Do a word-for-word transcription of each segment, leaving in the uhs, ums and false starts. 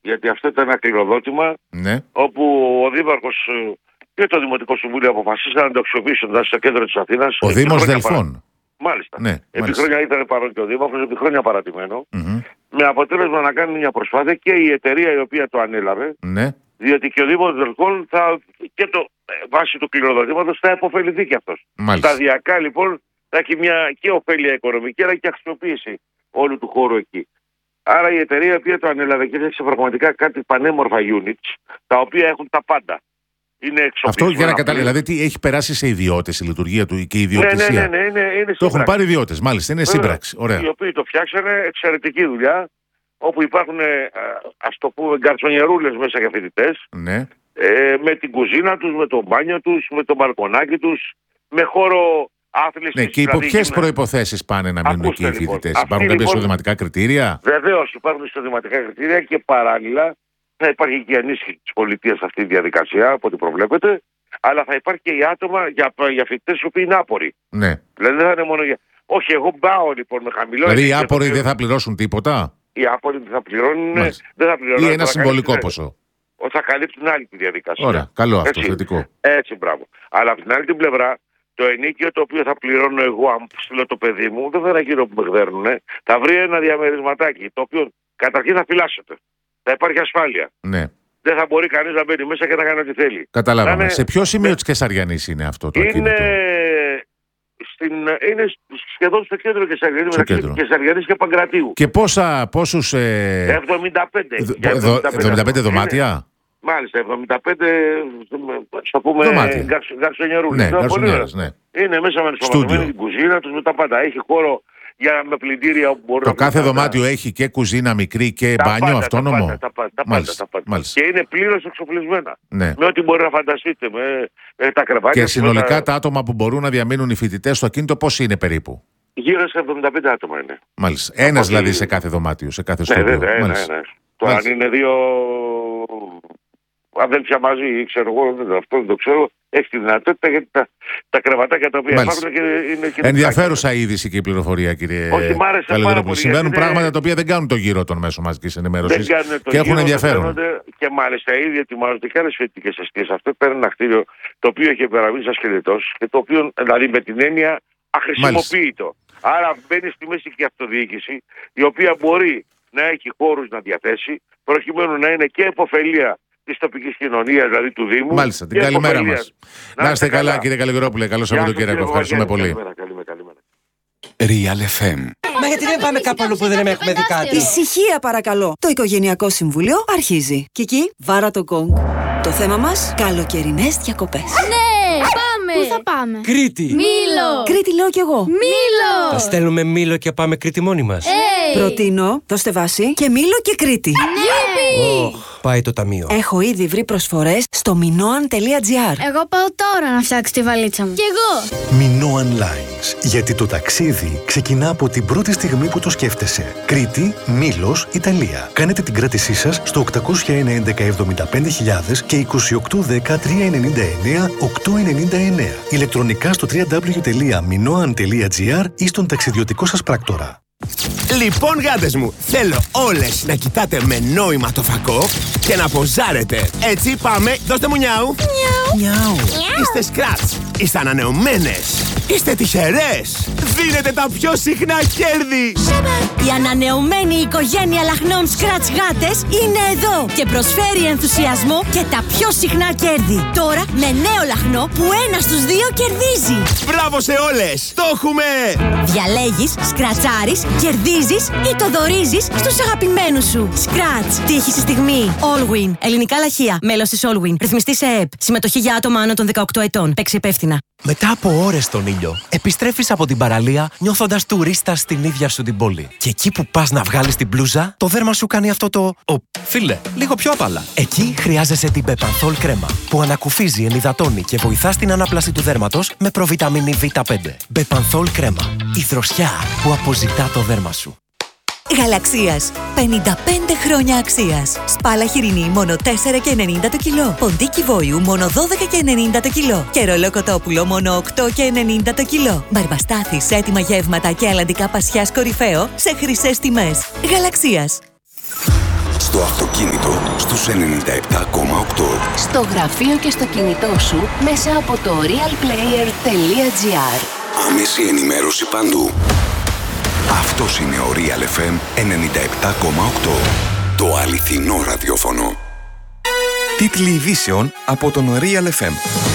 γιατί αυτό ήταν ένα κληροδότημα, ναι. όπου ο Δήμαρχος και το Δημοτικό Συμβούλιο αποφασίσαν να το αξιοποιήσουν στο κέντρο της Αθήνας. Ο Δήμος Δελφών. Παρα... Μάλιστα. Ναι, επί μάλιστα. χρόνια ήταν παρόν και ο Δήμαρχος, επί χρόνια παρατημένο. Mm-hmm. Με αποτέλεσμα να κάνει μια προσπάθεια και η εταιρεία η οποία το ανέλαβε. Ναι. Διότι και ο Δήμος Δελφών θα, και το βάση του κληροδοτήματος θα επωφεληθεί και αυτός. Σταδιακά λοιπόν θα έχει μια και ωφέλεια οικονομική αλλά και αξιοποίηση όλου του χώρου εκεί. Άρα η εταιρεία η οποία το ανέλαβε και έφτιαξε πραγματικά κάτι πανέμορφα units, τα οποία έχουν τα πάντα. Είναι αυτό για να καταλάβει, δηλαδή τι έχει περάσει σε ιδιώτες η λειτουργία του και η ιδιοκτησία. Ναι, ναι, ναι, ναι, είναι, είναι το έχουν πάρει ιδιώτες, μάλιστα, είναι Βέβαια, σύμπραξη. Ωραία. Οι οποίοι το φτιάξανε, εξαιρετική δουλειά, όπου υπάρχουν, ας το πούμε, γκαρσονιερούλες μέσα για φοιτητές, ναι. ε, με την κουζίνα τους, με το μπάνιο τους, με το μπαλκονάκι τους, με χώρο άθλησης. Ναι, και υπό δηλαδή, ποιες προϋποθέσεις πάνε να μείνουν εκεί οι φοιτητές? Λοιπόν, υπάρχουν κάποια εισοδηματικά κριτήρια? Βεβαίως υπάρχουν εισοδηματικά κριτήρια και παράλληλα θα υπάρχει και ενίσχυση της πολιτείας σε αυτή τη διαδικασία, από ό,τι προβλέπετε, αλλά θα υπάρχει και οι άτομα για, για φοιτητές οι οποίοι είναι άποροι. Ναι. Δηλαδή δεν θα είναι μόνο για. Όχι, εγώ πάω λοιπόν με χαμηλό. Δηλαδή οι άποροι δεν θα πληρώσουν τίποτα? Οι άποροι δεν θα πληρώνουν. Δεν θα πληρώνουν ή ένα συμβολικό καλύψουν, ποσό. Ότι θα καλύψουν άλλη τη διαδικασία. Ωραία, καλό αυτό, θετικό. Έτσι, μπράβο. Αλλά από την άλλη την πλευρά, το ενίκιο το οποίο θα πληρώνω εγώ, αν στείλω το παιδί μου, δεν θα είναι εκείνο που με γδέρνουν. Θα βρει ένα διαμερισματάκι, το οποίο καταρχήν θα φυλάσσεται. Θα υπάρχει ασφάλεια. Ναι. Δεν θα μπορεί κανείς να μπαίνει μέσα και να κάνει ό,τι θέλει. Καταλάβαμε. Είναι... Σε ποιο σημείο ναι. της Κεσαριανής είναι αυτό το ακίνητο? Είναι, στην... είναι σχεδόν στο κέντρο Κεσαριανής, μεταξύ Κεσαριανής και Παγκρατίου. Και πόσα, πόσους... Ε... εβδομήντα πέντε. εβδομήντα πέντε δωμάτια. Είναι... Μάλιστα, εβδομήντα πέντε, στο πούμε, γκαρσονιερούλες. Ναι, γκαρσονιέρες, ναι. Είναι μέσα με ενσωματωμένη την κουζίνα τους, με τα πάντα. Έχει χώρο για με πλυντήρια όπου μπορούν. Το κάθε δωμάτιο τα... έχει και κουζίνα μικρή και τα μπάνιο πάντα, αυτόνομο. Τα πάντα, τα πάντα, τα πάντα, τα πάντα. Και είναι πλήρως εξοπλισμένα. Ναι. Με ό,τι μπορεί να φανταστείτε, με, με τα κρεβάτια. Και συνολικά τα... τα άτομα που μπορούν να διαμείνουν οι φοιτητές στο ακίνητο πώς είναι περίπου? Γύρω σε εβδομήντα πέντε άτομα είναι. Μάλιστα. Ένας δηλαδή σε κάθε δωμάτιο, σε κάθε στούντιο. Ναι, βέβαια, ένα, ένα. Τώρα αν είναι δύο αδέλφια μαζί ή ξέρω εγώ, αυτό δεν το ξέρω, έχει τη δυνατότητα γιατί τα, τα κρεβατάκια τα οποία υπάρχουν και είναι και ενδιαφέρουσα είδηση και η πληροφορία, κύριε Καλλιδωρόπουλο. Συμβαίνουν είναι... πράγματα τα οποία δεν κάνουν το γύρο των μέσων μαζικής ενημέρωσης και έχουν ενδιαφέρον. Και μάλιστα ήδη ετοιμάζονται και άλλες φοιτητικές αιστείες. Αυτό ήταν ένα κτίριο το οποίο είχε παραμείνει σαν σκελετός και το οποίο, δηλαδή με την έννοια, αχρησιμοποιητό. Άρα μπαίνει στη μέση και η αυτοδιοίκηση, η οποία μπορεί να έχει χώρους να διαθέσει, προκειμένου να είναι και επωφελία της τοπικής κοινωνίας, δηλαδή του Δήμου. Μάλιστα, την καλημέρα μας. Να είστε καλά, καλά, κύριε Καλλιδωρόπουλε. Καλό Σαββατοκύριακο. Ευχαριστούμε πολύ. Καλημέρα, καλημέρα, καλημέρα. Real εφ εμ. Μα γιατί δεν πάμε κάπου αλλού που δεν έχουμε δει κάτι? Ησυχία παρακαλώ. Το Οικογενειακό Συμβούλιο αρχίζει. Κική, βάρα το γκονγκ. Το θέμα μας, καλοκαιρινές διακοπές. Ναι, πάμε! Πού θα πάμε? Κρήτη! Μήλο! Κρήτη λέω κι εγώ. Μήλο! Θα στέλνουμε Μήλο και πάμε Κρήτη μόνοι μας. Hey. Προτείνω, δώστε βάση και Μήλο και Κρήτη. Ναι! Oh, πάει το ταμείο. Έχω ήδη βρει προσφορές στο minoan τελεία gr. Εγώ πάω τώρα να φτιάξω τη βαλίτσα μου. Κι εγώ! Minoan Lines. Γιατί το ταξίδι ξεκινά από την πρώτη στιγμή που το σκέφτεσαι. Κρήτη, Μήλος, Ιταλία. Κάνετε την κράτησή σας στο οκτακόσια ένα έντεκα εβδομήντα πέντε χιλιάδες και είκοσι οκτώ δέκα τριακόσια ενενήντα εννέα οκτακόσια ενενήντα εννέα. Ηλεκτρονικά στο double-u double-u double-u τελεία minoan τελεία gr ή στον ταξιδιωτικό σας πράκτορα. Λοιπόν, γάτες μου, θέλω όλες να κοιτάτε με νόημα το φακό και να ποζάρετε. Έτσι, πάμε, δώστε μου νιάου. Νιάου. Είστε σκράτς, είστε ανανεωμένες, είστε τυχερές. Δίνετε τα πιο συχνά κέρδη. Η ανανεωμένη οικογένεια λαχνών Scratch γάτες είναι εδώ και προσφέρει ενθουσιασμό και τα πιο συχνά κέρδη. Τώρα με νέο λαχνό που ένα στους δύο κερδίζει. Μπράβο σε όλες, το έχουμε! Διαλέγεις, σκρατσάρεις, κερδίζεις ή το δωρίζεις στους αγαπημένους σου. Scratch. Τύχη στη στιγμή. Allwin. Ελληνικά λαχεία. Μέλος της Allwin. Ρυθμιστή σε ΕΕΠ. Συμμετοχή για άτομα άνω των δεκαοκτώ ετών. Παίξει υπεύθυνα. Μετά από ώρες στον ήλιο, επιστρέφεις από την παραλία νιώθοντας τουρίστα στην ίδια σου την πόλη. Και εκεί που πας να βγάλεις την μπλούζα, το δέρμα σου κάνει αυτό το «Ω, φίλε, λίγο πιο απαλά». Εκεί χρειάζεσαι την Bepanthol κρέμα, που ανακουφίζει, ενυδατώνει και βοηθά στην ανάπλαση του δέρματος με προβιταμίνη βι πέντε. Bepanthol κρέμα. Η δροσιά που αποζητά το δέρμα σου. Γαλαξίας. πενήντα πέντε χρόνια αξίας. Σπάλα χοιρινή μόνο τέσσερα και ενενήντα το κιλό. Ποντίκι βόηου μόνο δώδεκα και ενενήντα το κιλό. Και ρολό κοτόπουλο μόνο οκτώ και ενενήντα το κιλό. Μπαρμπαστάθης, έτοιμα γεύματα και αλλαντικά πασιάς κορυφαίο σε χρυσές τιμές. Γαλαξίας. Στο αυτοκίνητο στους ενενήντα επτά κόμμα οκτώ. Στο γραφείο και στο κινητό σου μέσα από το realplayer τελεία gr. Άμεση ενημέρωση παντού. Αυτός είναι ο Real εφ εμ ενενήντα επτά κόμμα οκτώ. Το αληθινό ραδιόφωνο. Τίτλοι ειδήσεων από τον Real εφ εμ.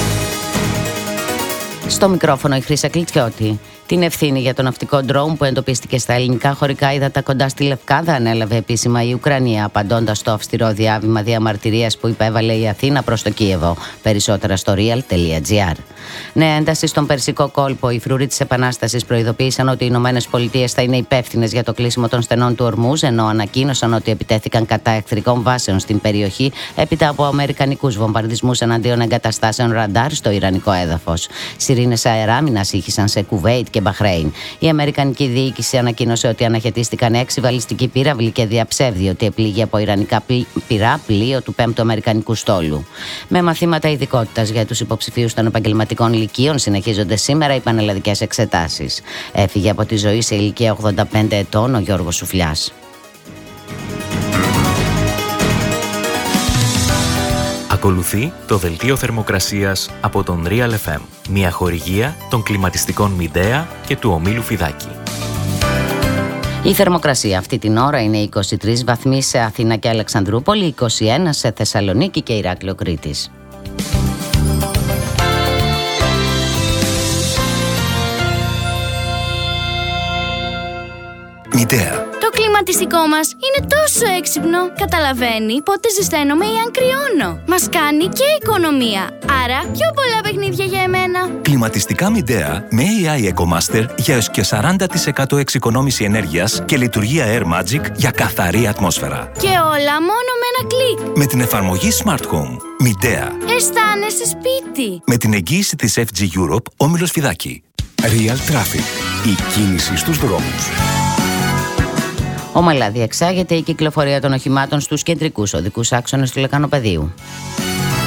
Στο μικρόφωνο η Χρύσα Κλητιώτη. Την ευθύνη για το ναυτικό ντρόουν που εντοπίστηκε στα ελληνικά χωρικά ύδατα κοντά στη Λευκάδα ανέλαβε επίσημα η Ουκρανία, απαντώντας στο αυστηρό διάβημα διαμαρτυρίας που υπέβαλε η Αθήνα προς το Κίεβο. Περισσότερα στο real τελεία gr. Νέα ένταση στον Περσικό κόλπο. Οι φρουροί της Επανάστασης προειδοποίησαν ότι οι Ηνωμένες Πολιτείες θα είναι υπεύθυνες για το κλείσιμο των στενών του Ορμούζ, ενώ ανακοίνωσαν ότι επιτέθηκαν κατά εχθρικών βάσεων στην περιοχή έπειτα από αμερικανικούς βομβαρδισμούς εναντίον εγκαταστάσεων ραντάρ στο ιρανικό έδαφος. Σιρήνες αεράμινας ήχησαν σε Κουβέιτ και Μπαχρέιν. Η αμερικανική διοίκηση ανακοίνωσε ότι αναχαιτίστηκαν έξι βαλιστικοί πύραυλοι και διαψεύδει ότι επλήγει από ιρανικά πυρά πλοίο του πέμπτου Αμερικανικού στόλου. Με μαθήματα ειδικότητας για τους υποψηφίους των επαγγελματικών λυκείων συνεχίζονται σήμερα οι πανελλαδικές εξετάσεις. Έφυγε από τη ζωή σε ηλικία ογδόντα πέντε ετών ο Γιώργος Σουφλιάς. Ακολουθεί το δελτίο θερμοκρασίας από τον Real εφ εμ, μια χορηγία των κλιματιστικών Midea και του ομίλου Φιδάκη. Η θερμοκρασία αυτή την ώρα είναι είκοσι τρεις βαθμοί σε Αθήνα και Αλεξανδρούπολη, είκοσι ένα σε Θεσσαλονίκη και Ηράκλειο Κρήτης. Midea. Το κλιματιστικό μας είναι τόσο έξυπνο. Καταλαβαίνει πότε ζεσταίνομαι ή αν κρυώνω. Μας κάνει και οικονομία. Άρα πιο πολλά παιχνίδια για εμένα. Κλιματιστικά Midea με έι άι EcoMaster για έως και σαράντα τοις εκατό εξοικονόμηση ενέργειας και λειτουργία Air Magic για καθαρή ατμόσφαιρα. Και όλα μόνο με ένα κλικ. Με την εφαρμογή Smart Home. Midea. Αισθάνεσαι σπίτι. Με την εγγύηση της εφ τζι Europe, όμιλος Φιδάκη. Real Traffic. Η κίνηση στους δρόμους. Ομαλά διεξάγεται η κυκλοφορία των οχημάτων στους κεντρικούς οδικούς άξονες του Λεκανοπεδίου.